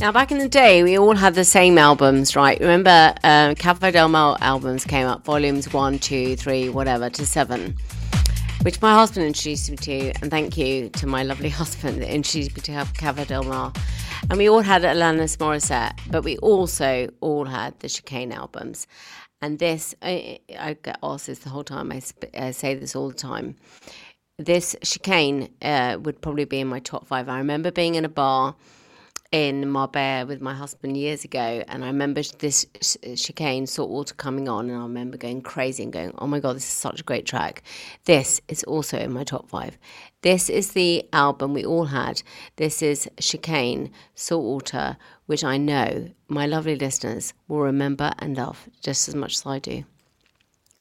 Now, back in the day, we all had the same albums, right? Remember, Cafe Del Mar albums came up, volumes 1, 2, 3, whatever, to 7, which my husband introduced me to, and thank you to my lovely husband that introduced me to Cafe Del Mar. And we all had Alanis Morissette, but we also all had the Chicane albums. And this, I get asked this the whole time, I say this all the time. This Chicane would probably be in my top 5. I remember being in a bar in Marbella with my husband years ago, and I remember this Chicane, Saltwater, coming on, and I remember going crazy and going, oh my God, this is such a great track. This is also in my top 5. This is the album we all had. This is Chicane, Saltwater, which I know my lovely listeners will remember and love just as much as I do.